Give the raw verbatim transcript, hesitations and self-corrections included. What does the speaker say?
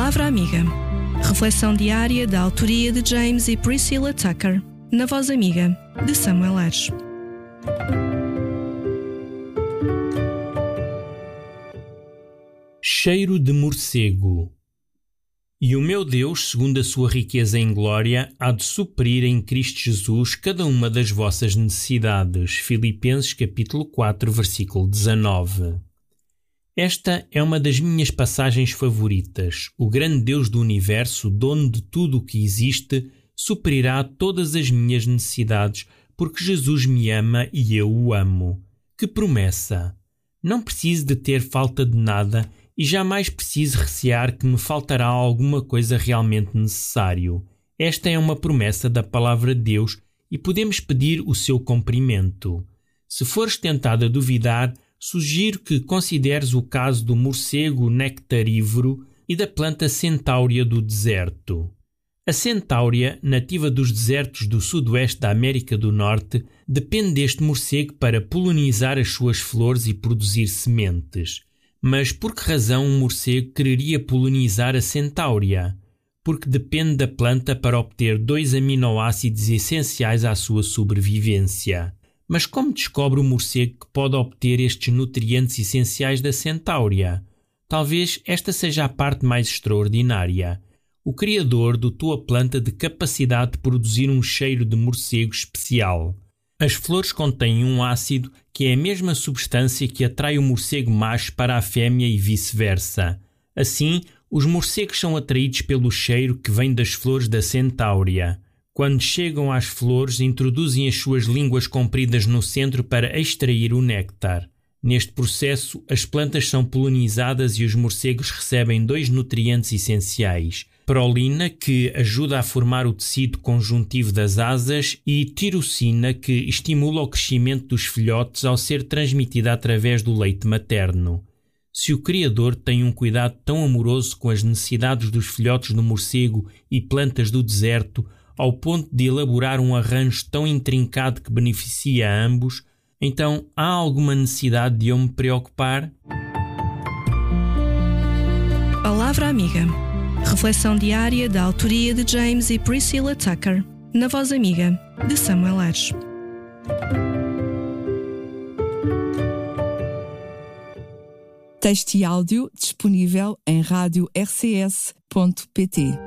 Palavra Amiga. Reflexão diária da autoria de James e Priscilla Tucker, na Voz Amiga, de Samuel Ares. Cheiro de morcego. E o meu Deus, segundo a sua riqueza em glória, há de suprir em Cristo Jesus cada uma das vossas necessidades. Filipenses capítulo quatro, versículo dezanove. Esta é uma das minhas passagens favoritas. O grande Deus do universo, dono de tudo o que existe, suprirá todas as minhas necessidades, porque Jesus me ama e eu o amo. Que promessa! Não preciso de ter falta de nada e jamais preciso recear que me faltará alguma coisa realmente necessário. Esta é uma promessa da palavra de Deus e podemos pedir o seu cumprimento. Se fores tentado a duvidar, sugiro que consideres o caso do morcego nectarívoro e da planta centáurea do deserto. A centáurea, nativa dos desertos do sudoeste da América do Norte, depende deste morcego para polinizar as suas flores e produzir sementes. Mas por que razão um morcego quereria polinizar a centáurea? Porque depende da planta para obter dois aminoácidos essenciais à sua sobrevivência. Mas como descobre o morcego que pode obter estes nutrientes essenciais da centáurea? Talvez esta seja a parte mais extraordinária. O Criador dotou a planta de capacidade de produzir um cheiro de morcego especial. As flores contêm um ácido que é a mesma substância que atrai o morcego macho para a fêmea e vice-versa. Assim, os morcegos são atraídos pelo cheiro que vem das flores da centáurea. Quando chegam às flores, introduzem as suas línguas compridas no centro para extrair o néctar. Neste processo, as plantas são polinizadas e os morcegos recebem dois nutrientes essenciais: prolina, que ajuda a formar o tecido conjuntivo das asas, e tirosina, que estimula o crescimento dos filhotes ao ser transmitida através do leite materno. Se o Criador tem um cuidado tão amoroso com as necessidades dos filhotes do morcego e plantas do deserto, ao ponto de elaborar um arranjo tão intrincado que beneficia a ambos, então há alguma necessidade de eu me preocupar? Palavra Amiga. Reflexão diária da autoria de James e Priscilla Tucker, na Voz Amiga, de Samuel Ares. Texto e áudio disponível em rádio r c s ponto p t.